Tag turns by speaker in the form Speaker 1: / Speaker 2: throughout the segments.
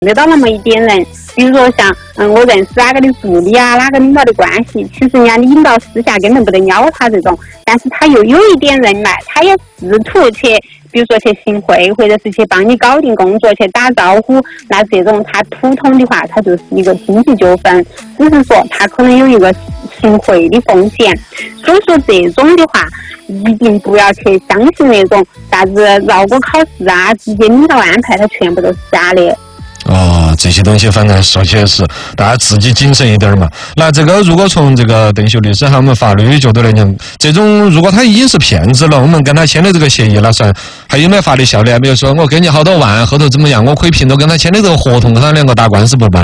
Speaker 1: 得到那么一点人，比如说像我认识哪个的助理啊，哪个领导的关系，其实人家领导私下根本不得鸟他这种，但是他又有一点人脉，他也试图去，比如说去行贿，或者是去帮你搞定工作，去打招呼，那这种他普通的话，他就是一个经济纠纷，只是说他可能有一个行贿的风险，所以说这种的话，一定不要去相信那种啥子绕过考试啊，直接领导安排，它全部都是假的。
Speaker 2: 哦，这些东西反正说起来是大家自己谨慎一点嘛。那这个如果从这个邓秀律师他们法律角度来讲，这种如果他已经是骗子了，我们跟他签的这个协议了算，还有没有法律效力？比如说我给你好多万，后头怎么样，我可以凭着跟他签的这个合同，跟他两个打官司不办？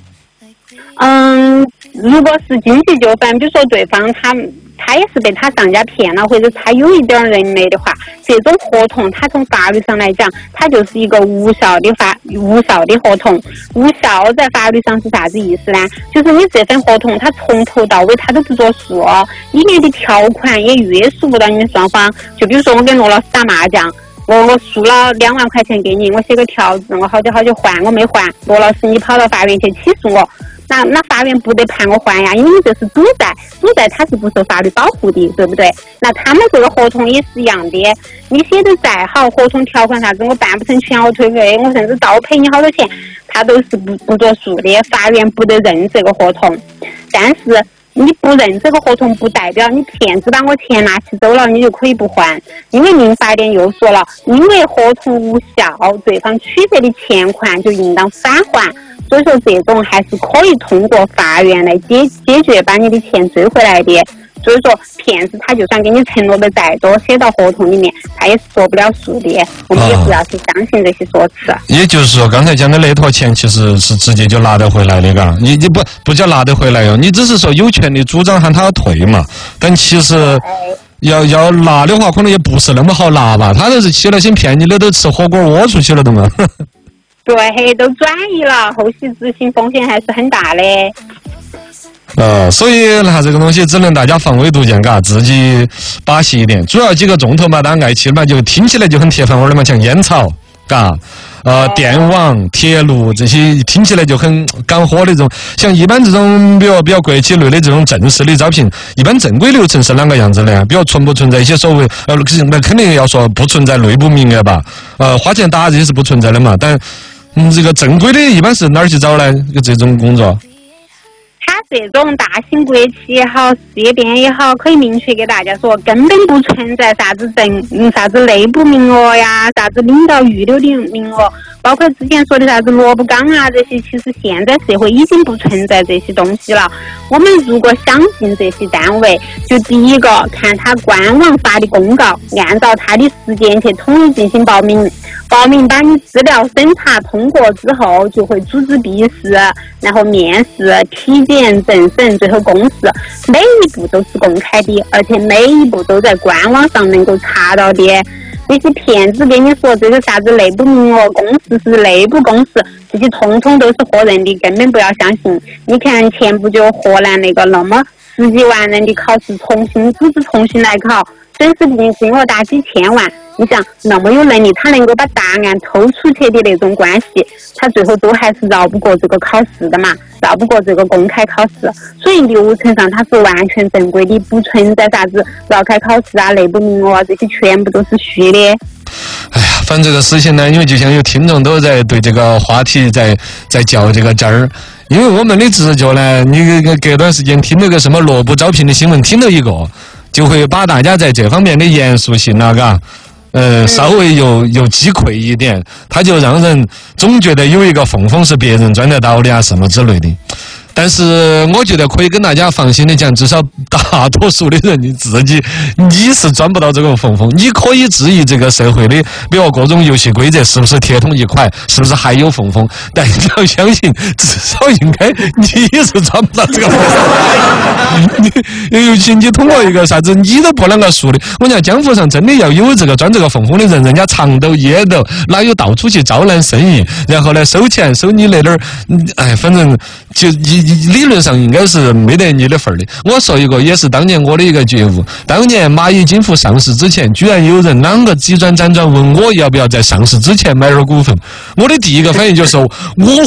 Speaker 1: 如果是经济纠纷，比如说对方他也是被他上家骗了，或者他有一点人脉的话，这种合同他从法律上来讲，它就是一个无效的合同。无效在法律上是啥子意思呢？就是你这份合同它从头到尾它都不作数哦，里面的条款也约束不到你们双方。就比如说我跟罗老师打麻将，我输了2万块钱给你，我写个条子，我好久还，我没还，罗老师你跑到法院去起诉我。那法院不得判我还呀，因为你这是赌债它是不受法律保护的，对不对？那他们这个合同也是一样的，你写的再好，合同条款啥子我办不成全，我退费，我甚至倒赔你好多钱，它都是不作数的，法院不得认这个合同。但是你不认这个合同，不代表你骗子把我钱拿起走了，你就可以不还，因为民法典又说了，因为合同无效，对方取得的钱款就应当返还。所以说这种还是可以通过法院来解决把你的钱追回来的。所以说骗子他就算给你承诺的再多，写到合同里面他也是说不了数的，我们也不要去相信这些说辞。
Speaker 2: 也就是说刚才讲的那坨钱其实是直接就拿得回来的，嘎，你不叫拿得回来哟，你只是说有权利主张喊他退嘛，但其实要拿的话可能也不是那么好拿吧，他都是起了心骗你的，都吃火锅窝出去了的嘛。
Speaker 1: 对，都转移了，后续执行风险还是很大的。
Speaker 2: 所以那这个东西只能大家防微杜渐，嘎，自己把戏一点。主要几个重头嘛，大家爱起嘛，就听起来就很铁饭碗的嘛，像烟草，嘎，电网、铁路这些听起来就很干货的这种。像一般这种比较国企类的这种正式的招聘，一般正规流程是啷个样子的？比如存不存在一些所谓那肯定要说不存在内部名额吧？花钱打这些是不存在的嘛，但。这个正规的一般是哪儿去找呢？这种工作？
Speaker 1: 他这种大型国企也好，事业店也好，可以明确给大家说，根本不存在啥子内部名额呀，啥子领导预留的名额，包括之前说的啥子萝卜岗啊这些，其实现在社会已经不存在这些东西了。我们如果想进这些单位，就第一个看他官网发的公告，按照他的时间去统一进行报名，把你资料审查通过之后，就会组织笔试，然后面试、体检、政审，最后公示，每一步都是公开的，而且每一步都在官网上能够查到的。那些骗子跟你说这个啥子内部名额公示是内部公示，这些通通都是唬人的，根本不要相信。你看前不久河南那个那么10几万人的考试组织重新来考，损失金额大几千万。你想那么有能力，他能够把答案偷出去的那种关系，他最后都还是绕不过这个考试的嘛，绕不过这个公开考试。所以流程上它是完全正规的，不存在啥子绕开考试啊、内部名额啊，这些全部都是虚的。
Speaker 2: 哎呀，反正这个事情呢，因为就像有听众都在对这个话题在较这个真儿。因为我们的直觉呢，你隔段时间听那个什么萝卜招聘的新闻，听到一个，就会把大家在这方面的严肃性啊，嘎。稍微有击溃一点，他就让人总觉得有一个缝是别人赚得到的啊什么之类的。但是我觉得可以跟大家放心的讲，至少大多数的人你是赚不到这个缝，你可以质疑这个社会的，比如各种游戏规则是不是铁桶一块，是不是还有缝，但你要相信，至少应该你是赚不到这个缝。尤其你通过一个啥子，你都不啷个说的。我讲江湖上真的要有这个赚这个缝的人，人家藏斗掖斗，哪有到处去招揽生意，然后呢收钱收你那点儿，哎，反正就理论上应该是没得你的份儿的。我说一个，也是当年我的一个觉悟。当年蚂蚁金服上市之前，居然有人啷个急转辗转问我要不要在上市之前买点股份。我的第一个反应就是，我